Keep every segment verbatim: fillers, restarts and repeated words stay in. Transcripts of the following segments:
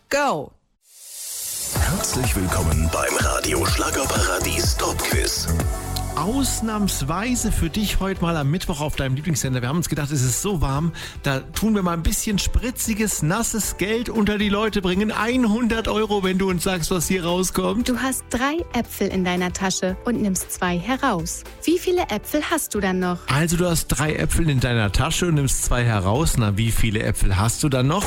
go! Herzlich willkommen beim Radio Schlagerparadies Top Quiz. Ausnahmsweise für dich heute mal am Mittwoch auf deinem Lieblingssender. Wir haben uns gedacht, es ist so warm, da tun wir mal ein bisschen spritziges, nasses Geld unter die Leute bringen. hundert Euro, wenn du uns sagst, was hier rauskommt. Du hast drei Äpfel in deiner Tasche und nimmst zwei heraus. Wie viele Äpfel hast du dann noch? Also du hast drei Äpfel in deiner Tasche und nimmst zwei heraus. Na, wie viele Äpfel hast du dann noch?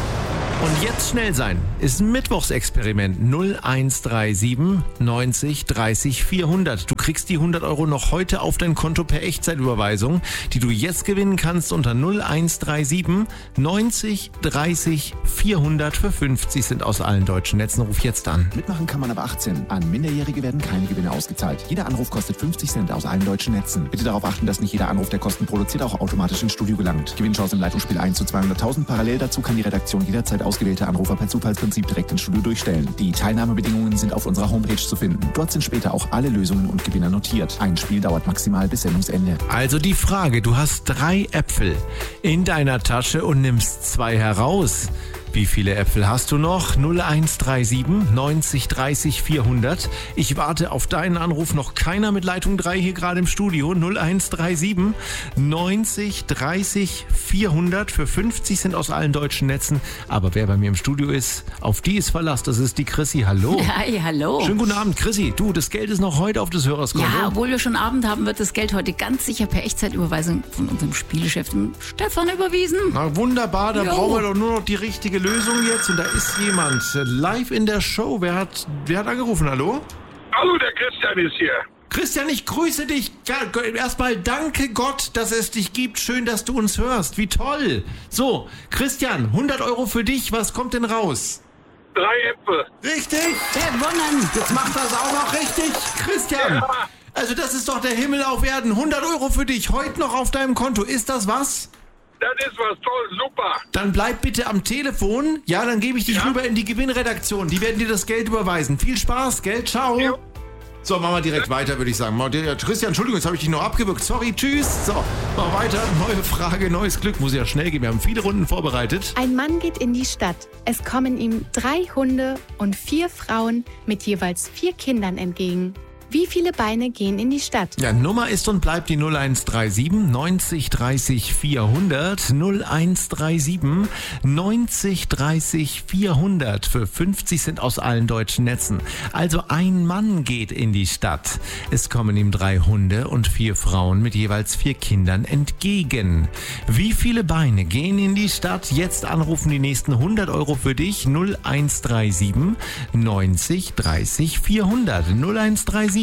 Und jetzt schnell sein. Ist ein Mittwochsexperiment. null eins drei sieben neunzig dreißig vierhundert. Du kriegst die hundert Euro noch heute auf dein Konto per Echtzeitüberweisung, die du jetzt gewinnen kannst unter null eins drei sieben neunzig dreißig vierhundert. Für fünfzig sind aus allen deutschen Netzen. Ruf jetzt an. Mitmachen kann man ab achtzehn. An Minderjährige werden keine Gewinne ausgezahlt. Jeder Anruf kostet fünfzig Cent aus allen deutschen Netzen. Bitte darauf achten, dass nicht jeder Anruf, der Kosten produziert, auch automatisch ins Studio gelangt. Gewinnchance im Leitungsspiel eins zu zweihunderttausend. Parallel dazu kann die Redaktion jederzeit ausgewählte Anrufer per Zufallsprinzip direkt ins Studio durchstellen. Die Teilnahmebedingungen sind auf unserer Homepage zu finden. Dort sind später auch alle Lösungen und Gewinner notiert. Ein Spiel dauert maximal bis Sendungsende. Also die Frage, du hast drei Äpfel in deiner Tasche und nimmst zwei heraus. Wie viele Äpfel hast du noch? null eins drei sieben neunzig dreißig vierhundert. Ich warte auf deinen Anruf. Noch keiner mit Leitung drei hier gerade im Studio. null eins drei sieben neunzig dreißig vierhundert. Für fünfzig sind aus allen deutschen Netzen. Aber wer bei mir im Studio ist, auf die ist Verlass. Das ist die Chrissy. Hallo. Hi, hallo. Schönen guten Abend, Chrissy. Du, das Geld ist noch heute auf des Hörers Konto. Ja, obwohl wir schon Abend haben, wird das Geld heute ganz sicher per Echtzeitüberweisung von unserem Spielchef, dem Stefan, überwiesen. Na wunderbar, da Jo. brauchen wir doch nur noch die richtige Lösung jetzt. Und da ist jemand live in der Show. Wer hat, wer hat angerufen? Hallo? Hallo, der Christian ist hier. Christian, ich grüße dich. Ja, erstmal danke Gott, dass es dich gibt. Schön, dass du uns hörst. Wie toll. So, Christian, hundert Euro für dich. Was kommt denn raus? Drei Äpfel. Richtig. Gewonnen. Jetzt macht das auch noch richtig. Christian. Ja. Also das ist doch der Himmel auf Erden. hundert Euro für dich. Heute noch auf deinem Konto. Ist das was? Das ist was toll, super. Dann bleib bitte am Telefon. Ja, dann gebe ich dich Ja. rüber in die Gewinnredaktion. Die werden dir das Geld überweisen. Viel Spaß, gell? Ciao. Jo. So, machen wir direkt weiter, würde ich sagen. Mal- der- Christian, Entschuldigung, jetzt habe ich dich noch abgewürgt. Sorry, tschüss. So, mal weiter. Neue Frage, neues Glück. Muss ja schnell gehen. Wir haben viele Runden vorbereitet. Ein Mann geht in die Stadt. Es kommen ihm drei Hunde und vier Frauen mit jeweils vier Kindern entgegen. Wie viele Beine gehen in die Stadt? Ja, Nummer ist und bleibt die null eins drei sieben neunzig dreißig vierhundert. null eins drei sieben neunzig dreißig vierhundert. Für fünfzig sind aus allen deutschen Netzen. Also ein Mann geht in die Stadt. Es kommen ihm drei Hunde und vier Frauen mit jeweils vier Kindern entgegen. Wie viele Beine gehen in die Stadt? Jetzt anrufen, die nächsten hundert Euro für dich. null eins drei sieben neunzig dreißig vierhundert. null eins drei sieben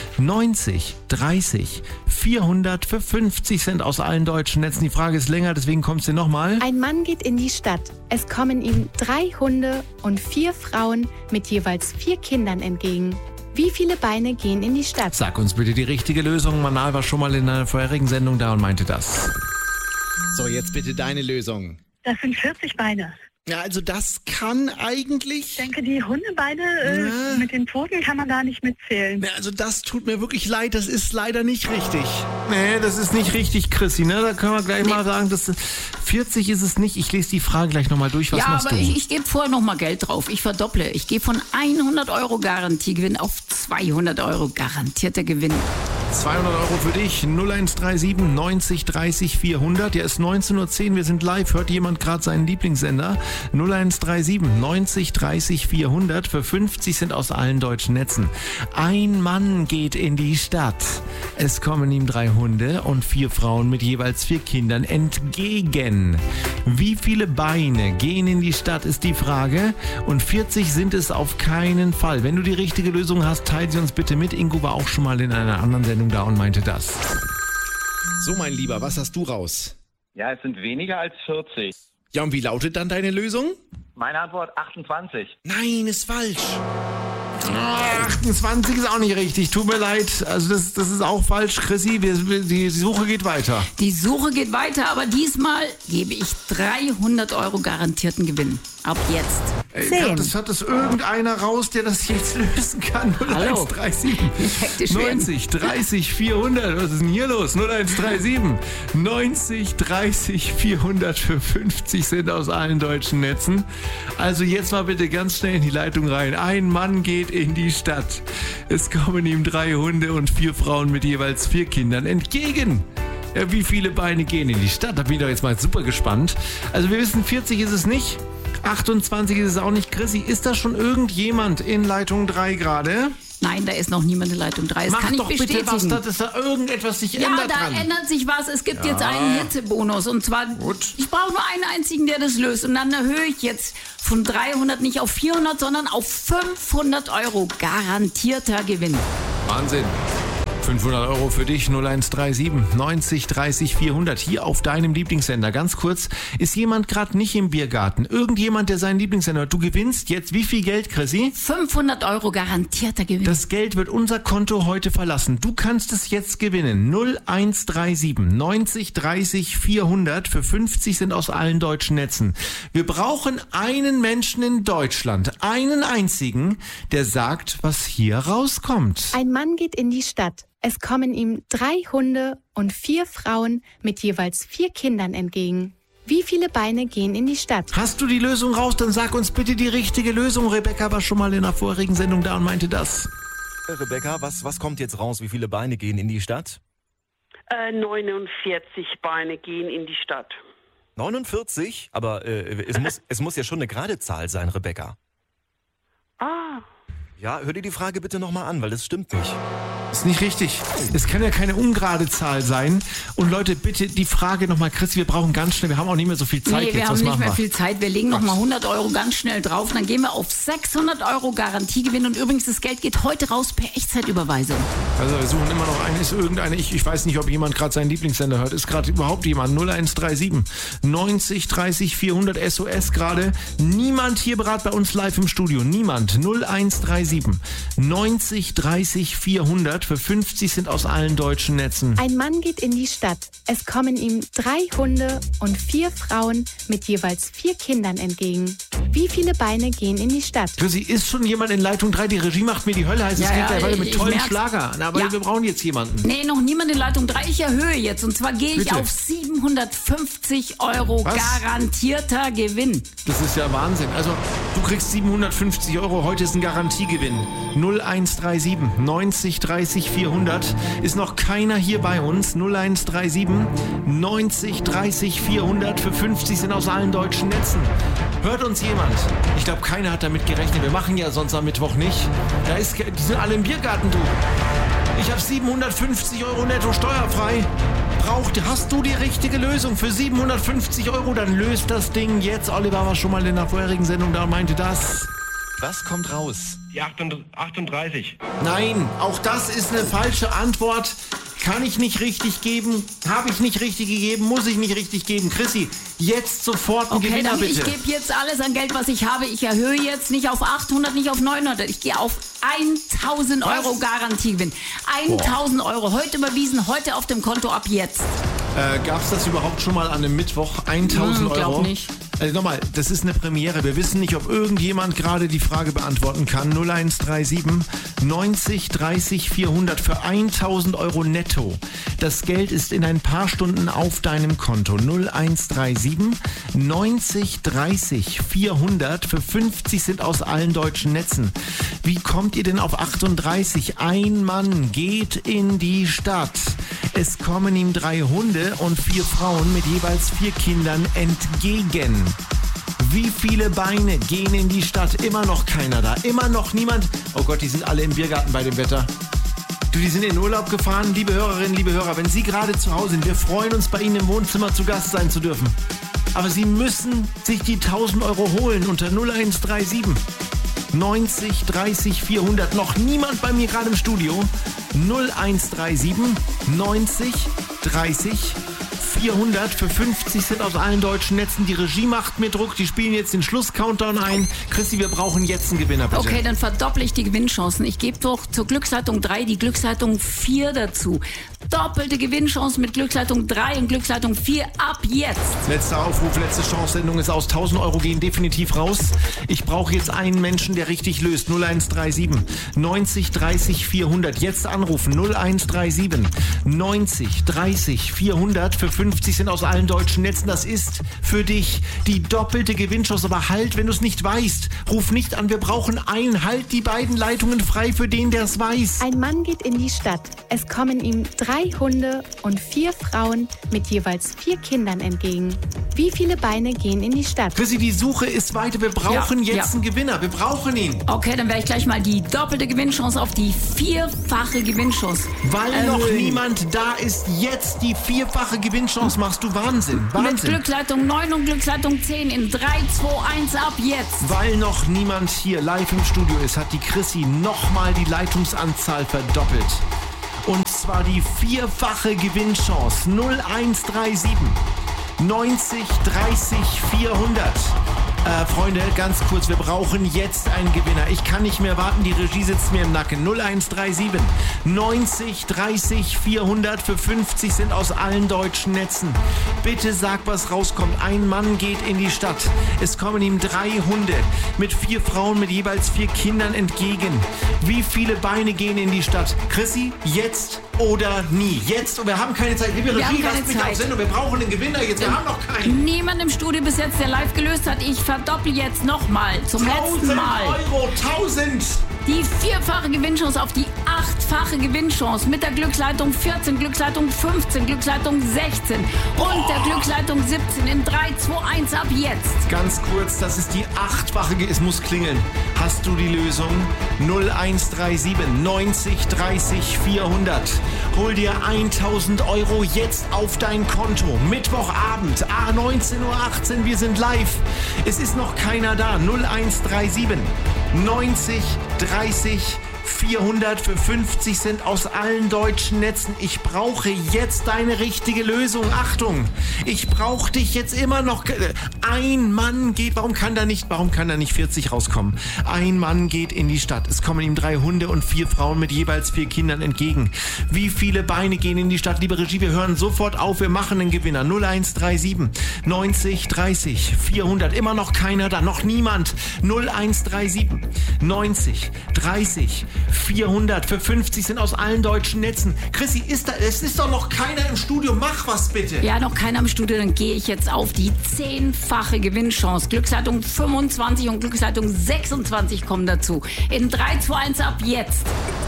neunzig dreißig vierhundert. Für fünfzig Cent aus allen deutschen Netzen. Die Frage ist länger, deswegen kommst du nochmal. Ein Mann geht in die Stadt. Es kommen ihm drei Hunde und vier Frauen mit jeweils vier Kindern entgegen. Wie viele Beine gehen in die Stadt? Sag uns bitte die richtige Lösung. Manal war schon mal in einer vorherigen Sendung da und meinte das. So, jetzt bitte deine Lösung. Das sind vierzig Beine. Ja, also das kann eigentlich... Ich denke, die Hundebeine äh, Ja. mit den Pfoten kann man da nicht mitzählen. Ja, also das tut mir wirklich leid, das ist leider nicht richtig. Nee, das ist nicht richtig, Chrissy, ne? Da können wir gleich mal sagen, dass vierzig ist es nicht. Ich lese die Frage gleich nochmal durch. Was Ja, machst aber du? ich, ich gebe vorher noch mal Geld drauf. Ich verdopple. Ich gehe von hundert Euro Garantiegewinn auf zweihundert Euro garantierter Gewinn. zweihundert Euro für dich. null eins drei sieben neunzig dreißig vierhundert. Ja, ist neunzehn Uhr zehn. Wir sind live. Hört jemand gerade seinen Lieblingssender? null eins drei sieben neunzig dreißig vierhundert. Für fünfzig sind aus allen deutschen Netzen. Ein Mann geht in die Stadt. Es kommen ihm drei Hunde und vier Frauen mit jeweils vier Kindern entgegen. Wie viele Beine gehen in die Stadt, ist die Frage. Und vierzig sind es auf keinen Fall. Wenn du die richtige Lösung hast, teile sie uns bitte mit. Ingo war auch schon mal in einer anderen Sendung da und meinte das. So, mein Lieber, was hast du raus? Ja, es sind weniger als vierzig. Ja, und wie lautet dann deine Lösung? Meine Antwort achtundzwanzig. Nein, ist falsch. achtundzwanzig ist auch nicht richtig. Tut mir leid. Also das, das ist auch falsch. Chrissy, wir, wir, die Suche geht weiter. Die Suche geht weiter, aber diesmal gebe ich dreihundert Euro garantierten Gewinn. Ab jetzt. zehn. Das hat das irgendeiner raus, der das jetzt lösen kann. null eins drei sieben neunzig dreißig vierhundert. Was ist denn hier los? null eins drei sieben neunzig dreißig vierhundert für fünfzig Cent aus allen deutschen Netzen. Also jetzt mal bitte ganz schnell in die Leitung rein. Ein Mann geht in die Stadt. Es kommen ihm drei Hunde und vier Frauen mit jeweils vier Kindern entgegen. Ja, wie viele Beine gehen in die Stadt? Da bin ich doch jetzt mal super gespannt. Also wir wissen, vierzig ist es nicht. achtundzwanzig ist es auch nicht. Chrissy, ist da schon irgendjemand in Leitung drei gerade? Nein, da ist noch niemand in Leitung drei. Das Mach kann ich doch bestätigen. bitte was, dass, dass da irgendetwas sich ja, ändert da dran. ändert sich was. Es gibt Ja. jetzt einen Hitzebonus. Und zwar, Gut. ich brauche nur einen einzigen, der das löst. Und dann erhöhe ich jetzt von dreihundert nicht auf vierhundert, sondern auf fünfhundert Euro. Garantierter Gewinn. Wahnsinn. fünfhundert Euro für dich, null eins drei sieben neunzig dreißig vierhundert. Hier auf deinem Lieblingssender. Ganz kurz, ist jemand gerade nicht im Biergarten? Irgendjemand, der seinen Lieblingssender hört. Du gewinnst jetzt wie viel Geld, Chrissy? fünfhundert Euro garantierter Gewinn. Das Geld wird unser Konto heute verlassen. Du kannst es jetzt gewinnen. null eins drei sieben neunzig dreißig vierhundert für fünfzig sind aus allen deutschen Netzen. Wir brauchen einen Menschen in Deutschland, einen einzigen, der sagt, was hier rauskommt. Ein Mann geht in die Stadt. Es kommen ihm drei Hunde und vier Frauen mit jeweils vier Kindern entgegen. Wie viele Beine gehen in die Stadt? Hast du die Lösung raus? Dann sag uns bitte die richtige Lösung. Rebecca war schon mal in der vorigen Sendung da und meinte das. Rebecca, was, was kommt jetzt raus? Wie viele Beine gehen in die Stadt? Äh, neunundvierzig Beine gehen in die Stadt. neunundvierzig? Aber äh, es, muss, es muss ja schon eine gerade Zahl sein, Rebecca. Ah. Ja, hör dir die Frage bitte nochmal an, weil das stimmt nicht. Ist nicht richtig. Es kann ja keine ungerade Zahl sein. Und Leute, bitte die Frage nochmal, Chris, wir brauchen ganz schnell, wir haben auch nicht mehr so viel Zeit nee, jetzt. wir haben Was nicht machen mehr wir? viel Zeit. Wir legen nochmal hundert Euro ganz schnell drauf. Dann gehen wir auf sechshundert Euro Garantiegewinn. Und übrigens, das Geld geht heute raus per Echtzeitüberweisung. Also wir suchen immer noch einen. Ist irgendeine, ich, ich weiß nicht, ob jemand gerade seinen Lieblingssender hört. Ist gerade überhaupt jemand? null eins drei sieben neunzig dreißig vierhundert S O S gerade. Niemand hier bereit bei uns live im Studio. Niemand. null eins drei sieben neunzig dreißig vierhundert für fünfzig sind aus allen deutschen Netzen. Ein Mann geht in die Stadt. Es kommen ihm drei Hunde und vier Frauen mit jeweils vier Kindern entgegen. Wie viele Beine gehen in die Stadt? Chrissy, ist schon jemand in Leitung drei? Die Regie macht mir die Hölle heiß. Es Ja, geht ja, ja weiter ich- mit ich tollen merk's. Schlager. Na, aber Ja. wir brauchen jetzt jemanden. Nee, noch niemand in Leitung drei. Ich erhöhe jetzt. Und zwar gehe ich Bitte. auf siebenhundertfünfzig Euro Was? garantierter Gewinn. Das ist ja Wahnsinn. Also, du kriegst siebenhundertfünfzig Euro. Heute ist ein Garantiegewinn. null eins drei sieben neunzig dreißig vierhundert. Ist noch keiner hier bei uns. null eins drei sieben neunzig dreißig vierhundert für fünfzig sind aus allen deutschen Netzen. Hört uns jemand? Ich glaube, keiner hat damit gerechnet. Wir machen ja sonst am Mittwoch nicht. Da ist, die sind alle im Biergarten, du. Ich habe siebenhundertfünfzig Euro netto steuerfrei. Braucht, hast du die richtige Lösung für siebenhundertfünfzig Euro? Dann löst das Ding jetzt. Oliver war schon mal in der vorherigen Sendung da und meinte das. Was kommt raus? Die achtunddreißig. Nein, auch das ist eine falsche Antwort. Kann ich nicht richtig geben, habe ich nicht richtig gegeben, muss ich nicht richtig geben. Chrissy, jetzt sofort ein Okay, Gewinner dann ich bitte. gebe jetzt alles an Geld, was ich habe. Ich erhöhe jetzt nicht auf achthundert, nicht auf neunhundert. Ich gehe auf tausend Euro Garantiegewinn. tausend Euro. Heute überwiesen, heute auf dem Konto ab jetzt. Äh, Gab es das überhaupt schon mal an einem Mittwoch? tausend Hm, glaub Euro? nicht. Also nochmal, das ist eine Premiere. Wir wissen nicht, ob irgendjemand gerade die Frage beantworten kann. null eins drei sieben neunzig dreißig vierhundert für tausend Euro netto. Das Geld ist in ein paar Stunden auf deinem Konto. null eins drei sieben neunzig dreißig vierhundert für fünfzig sind aus allen deutschen Netzen. Wie kommt ihr denn auf achtunddreißig? Ein Mann geht in die Stadt. Es kommen ihm drei Hunde und vier Frauen mit jeweils vier Kindern entgegen. Wie viele Beine gehen in die Stadt? Immer noch keiner da. Immer noch niemand. Oh Gott, die sind alle im Biergarten bei dem Wetter. Du, die sind in Urlaub gefahren. Liebe Hörerinnen, liebe Hörer, wenn Sie gerade zu Hause sind, wir freuen uns, bei Ihnen im Wohnzimmer zu Gast sein zu dürfen. Aber Sie müssen sich die tausend Euro holen unter null eins drei sieben neunzig dreißig vierhundert. Noch niemand bei mir gerade im Studio. null eins drei sieben neunzig dreißig vierhundert für fünfzig Cent aus allen deutschen Netzen. Die Regie macht mir Druck, die spielen jetzt den Schluss-Countdown ein. Chrissy, wir brauchen jetzt einen Gewinner, bitte. Okay, dann verdopple ich die Gewinnchancen. Ich gebe doch zur Glücksleitung drei die Glücksleitung vier dazu. Doppelte Gewinnchance mit Glücksleitung drei und Glücksleitung vier ab jetzt. Letzter Aufruf, letzte Chance, Sendung ist aus. tausend Euro gehen definitiv raus. Ich brauche jetzt einen Menschen, der richtig löst. null eins drei sieben neunzig dreißig vierhundert. Jetzt anrufen. null eins drei sieben neunzig dreißig vierhundert für fünfzig Cent aus allen deutschen Netzen. Das ist für dich die doppelte Gewinnchance. Aber halt, wenn du es nicht weißt, ruf nicht an. Wir brauchen einen. Halt die beiden Leitungen frei für den, der es weiß. Ein Mann geht in die Stadt. Es kommen ihm drei Hunde und vier Frauen mit jeweils vier Kindern entgegen. Wie viele Beine gehen in die Stadt? Chrissy, die Suche ist weiter. Wir brauchen Ja, jetzt ja. einen Gewinner. Wir brauchen ihn. Okay, dann werde ich gleich mal die doppelte Gewinnchance auf die vierfache Gewinnchance. Weil erhöhen. noch niemand da ist, jetzt die vierfache Gewinnchance machst du Wahnsinn. Mit Wahnsinn. Glücksleitung neun und Glücksleitung zehn in drei, zwei, eins ab jetzt. Weil noch niemand hier live im Studio ist, hat die Chrissy nochmal die Leitungsanzahl verdoppelt. Und zwar die vierfache Gewinnchance. null eins drei sieben neunzig dreißig vierhundert. Äh, Freunde, ganz kurz, wir brauchen jetzt einen Gewinner. Ich kann nicht mehr warten, die Regie sitzt mir im Nacken. null eins drei sieben neunzig dreißig vierhundert für fünfzig Cent aus allen deutschen Netzen. Bitte sag, was rauskommt. Ein Mann geht in die Stadt. Es kommen ihm drei Hunde mit vier Frauen mit jeweils vier Kindern entgegen. Wie viele Beine gehen in die Stadt? Chrissy, jetzt oder nie? Jetzt, und wir haben keine Zeit. Liebe Wir haben Regie, keine lasst mich Zeit. auf Sendung. Wir brauchen einen Gewinner jetzt. Wir haben noch keinen. Niemand im Studio bis jetzt, der live gelöst hat. Ich verdoppel jetzt nochmal zum letzten Mal. Euro, tausend! Die vierfache Gewinnchance auf die achtfache Gewinnchance mit der Glücksleitung vierzehn, Glücksleitung fünfzehn, Glücksleitung sechzehn und der Glücksleitung siebzehn in drei, zwei, eins ab jetzt. Ganz kurz, das ist die achtfache, Ge- es muss klingeln. Hast du die Lösung? null eins drei sieben neunzig dreißig vierhundert. Hol dir tausend Euro jetzt auf dein Konto. Mittwochabend, ah, neunzehn Uhr achtzehn, wir sind live. Es ist noch keiner da. null eins drei sieben neunzig dreißig vierhundert für fünfzig Cent aus allen deutschen Netzen. Ich brauche jetzt deine richtige Lösung. Achtung, ich brauche dich jetzt immer noch. Ein Mann geht, warum kann da nicht, warum kann da nicht vierzig rauskommen? Ein Mann geht in die Stadt. Es kommen ihm drei Hunde und vier Frauen mit jeweils vier Kindern entgegen. Wie viele Beine gehen in die Stadt? Liebe Regie, wir hören sofort auf. Wir machen einen Gewinner. null eins drei sieben neunzig dreißig vierhundert. Immer noch keiner da, noch niemand. null eins drei sieben neunzig dreißig vierhundert für fünfzig Cent aus allen deutschen Netzen. Chrissy, ist da, es ist doch noch keiner im Studio. Mach was bitte. Ja, noch keiner im Studio, dann gehe ich jetzt auf die zehnfache Gewinnchance. Glücksleitung fünfundzwanzig und Glücksleitung sechsundzwanzig kommen dazu. In drei, zwei, eins ab jetzt.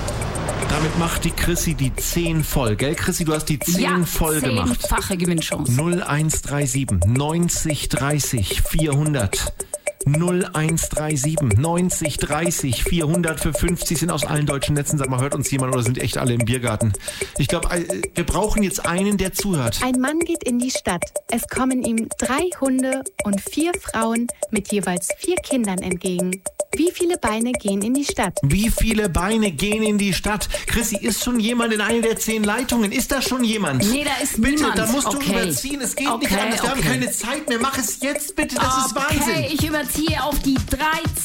Damit macht die Chrissy die zehn voll, gell? Chrissy, du hast die zehn Ja, voll gemacht. zehnfache Gewinnchance. null eins drei sieben neunzig dreißig vierhundert. null eins drei sieben neunzig dreißig vierhundert für fünfzig sind aus allen deutschen Netzen. Sag mal, hört uns jemand oder sind echt alle im Biergarten? Ich glaube, wir brauchen jetzt einen, der zuhört. Ein Mann geht in die Stadt. Es kommen ihm drei Hunde und vier Frauen mit jeweils vier Kindern entgegen. Wie viele Beine gehen in die Stadt? Wie viele Beine gehen in die Stadt? Chrissy, ist schon jemand in einer der zehn Leitungen? Ist da schon jemand? Nee, da ist bitte, niemand. Bitte, da musst du Okay. überziehen. Es geht Okay, nicht anders. Wir okay. haben keine Zeit mehr. Mach es jetzt bitte. Das ist Wahnsinn. Okay, ich überziehe auf die drei,